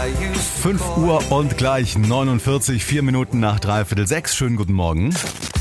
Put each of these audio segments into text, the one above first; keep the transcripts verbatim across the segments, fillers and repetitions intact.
fünf Uhr und gleich neunundvierzig, vier Minuten nach dreiviertel sechs. Schönen guten Morgen.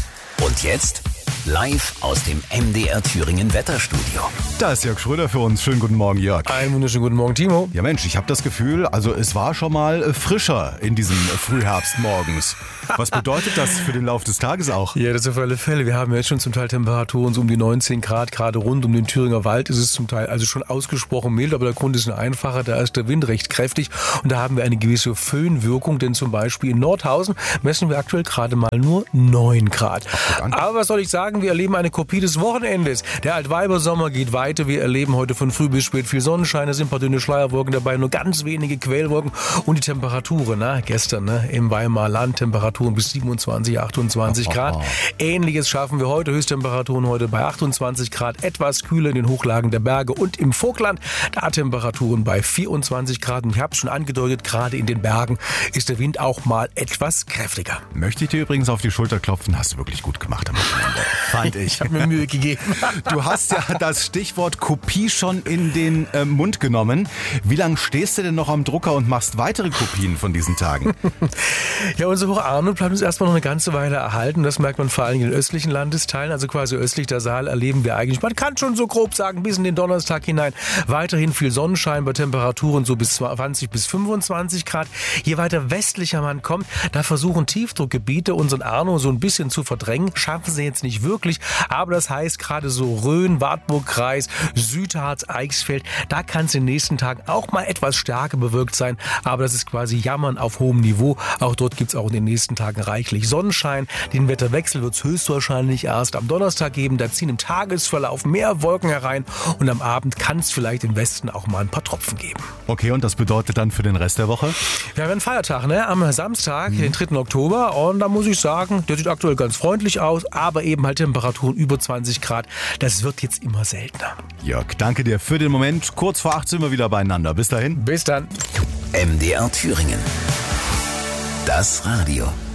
Und jetzt live aus dem M D R Thüringen Wetterstudio. Da ist Jörg Schröder für uns. Schönen guten Morgen, Jörg. Einen wunderschönen guten Morgen, Timo. Ja Mensch, ich habe das Gefühl, also es war schon mal frischer in diesem Frühherbst morgens. Was bedeutet das für den Lauf des Tages auch? Ja, das auf alle Fälle. Wir haben jetzt schon zum Teil Temperaturen so um die neunzehn Grad. Gerade rund um den Thüringer Wald ist es zum Teil also schon ausgesprochen mild, aber der Grund ist ein einfacher. Da ist der Wind recht kräftig und da haben wir eine gewisse Föhnwirkung, denn zum Beispiel in Nordhausen messen wir aktuell gerade mal nur neun Grad. Aber was soll ich sagen? Wir erleben eine Kopie des Wochenendes. Der Altweibersommer geht weiter. Wir erleben heute von früh bis spät viel Sonnenschein. Es sind ein paar dünne Schleierwolken dabei, nur ganz wenige Quellwolken. Und die Temperaturen, na, gestern ne, im Weimarer Land, Temperaturen bis siebenundzwanzig, achtundzwanzig Grad. Ähnliches schaffen wir heute. Höchsttemperaturen heute bei achtundzwanzig Grad. Etwas kühler in den Hochlagen der Berge und im Vogtland. Da Temperaturen bei vierundzwanzig Grad. Und ich habe es schon angedeutet, gerade in den Bergen ist der Wind auch mal etwas kräftiger. Möchte ich dir übrigens auf die Schulter klopfen. Hast du wirklich gut gemacht am Wochenende. Fand ich. Ich habe mir Mühe gegeben. Du hast ja das Stichwort Kopie schon in den äh, Mund genommen. Wie lange stehst du denn noch am Drucker und machst weitere Kopien von diesen Tagen? Ja, unser Hocharnold bleibt uns erstmal noch eine ganze Weile erhalten. Das merkt man vor allem in den östlichen Landesteilen. Also quasi östlich der Saal erleben wir eigentlich, man kann schon so grob sagen, bis in den Donnerstag hinein weiterhin viel Sonnenschein bei Temperaturen so bis zwanzig bis fünfundzwanzig Grad. Je weiter westlicher man kommt, da versuchen Tiefdruckgebiete unseren Arno so ein bisschen zu verdrängen. Schaffen sie jetzt nicht wirklich, aber das heißt gerade so Rhön, Wartburgkreis, Südharz, Eichsfeld, da kann es in den nächsten Tagen auch mal etwas stärker bewölkt sein, aber das ist quasi Jammern auf hohem Niveau. Auch dort gibt es auch in den nächsten Tagen reichlich Sonnenschein. Den Wetterwechsel wird es höchstwahrscheinlich erst am Donnerstag geben. Da ziehen im Tagesverlauf mehr Wolken herein und am Abend kann es vielleicht im Westen auch mal ein paar Tropfen geben. Okay, und das bedeutet dann für den Rest der Woche? Wir haben einen Feiertag, ne? Am Samstag, mhm. den dritten Oktober, und da muss ich sagen, der sieht aktuell ganz freundlich aus, aber eben halt Temperaturen über zwanzig Grad. Das wird jetzt immer seltener. Jörg, danke dir für den Moment. Kurz vor acht sind wir wieder beieinander. Bis dahin. Bis dann. M D R Thüringen. Das Radio.